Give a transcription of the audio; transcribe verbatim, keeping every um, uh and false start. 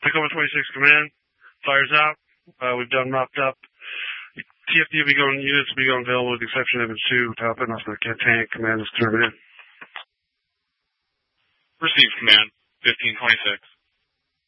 Tacoma twenty-six command. Fires out. Uh, we've done mopped up. T F D will be going, units will be going available with the exception of two, topping off the tank. Command is turning in. Received, command. fifteen twenty-six.